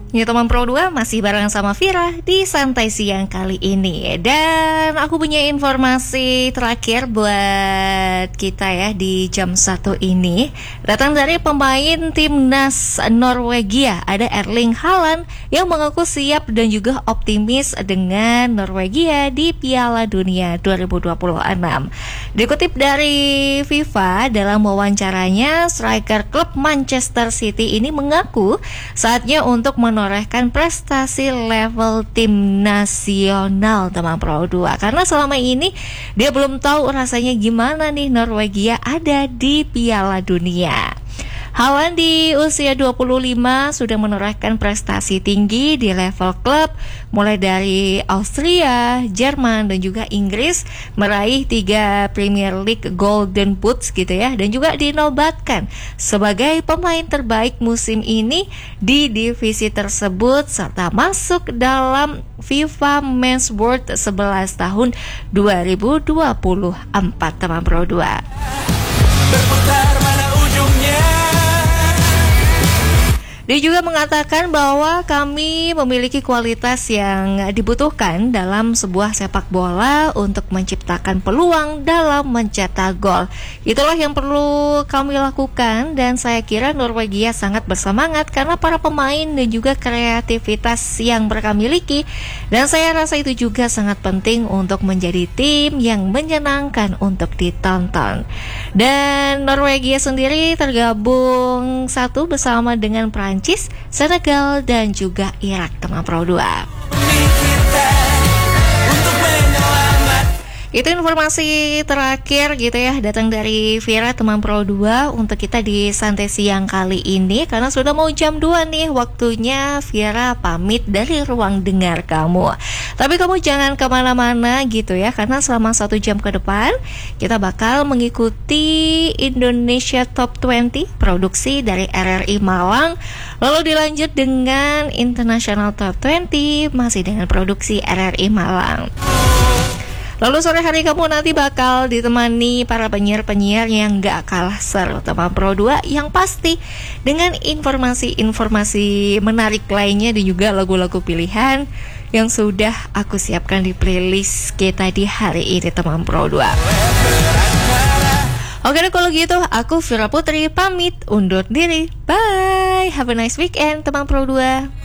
Ya teman Pro 2 masih bareng sama Vira di Santai Siang kali ini. Dan aku punya informasi terakhir buat kita ya di jam 1 ini. Datang dari pemain timnas Norwegia, ada Erling Haaland yang mengaku siap dan juga optimis dengan Norwegia di Piala Dunia 2026. Dikutip dari FIFA, dalam wawancaranya striker klub Manchester City ini mengaku saatnya untuk menorehkan prestasi level tim nasional teman Pro 2. Karena selama ini dia belum tahu rasanya gimana nih Norwegia ada di Piala Dunia. Haaland di usia 25 sudah menorehkan prestasi tinggi di level klub, mulai dari Austria, Jerman, dan juga Inggris, meraih 3 Premier League Golden Boots gitu ya, dan juga dinobatkan sebagai pemain terbaik musim ini di divisi tersebut, serta masuk dalam FIFA Men's World 11 tahun 2024 teman Pro 2. Berputar mana ujungnya. Dia juga mengatakan bahwa kami memiliki kualitas yang dibutuhkan dalam sebuah sepak bola untuk menciptakan peluang dalam mencetak gol. Itulah yang perlu kami lakukan dan saya kira Norwegia sangat bersemangat karena para pemain dan juga kreativitas yang mereka miliki. Dan saya rasa itu juga sangat penting untuk menjadi tim yang menyenangkan untuk ditonton. Dan Norwegia sendiri tergabung satu bersama dengan Prancis, Senegal, dan juga Irak teman Pro 2. Itu informasi terakhir gitu ya, datang dari Vira teman Pro 2 untuk kita di Santai Siang kali ini. Karena sudah mau jam 2 nih, waktunya Vira pamit dari ruang dengar kamu. Tapi kamu jangan kemana-mana gitu ya, karena selama 1 jam ke depan kita bakal mengikuti Indonesia Top 20 produksi dari RRI Malang. Lalu dilanjut dengan International Top 20 masih dengan produksi RRI Malang. Lalu sore hari kamu nanti bakal ditemani para penyiar-penyiar yang gak kalah seru teman Pro 2, yang pasti dengan informasi-informasi menarik lainnya dan juga lagu-lagu pilihan yang sudah aku siapkan di playlist kita di hari ini teman Pro 2. Oke deh kalau gitu, aku Vira Putri pamit undur diri. Bye, have a nice weekend teman Pro 2.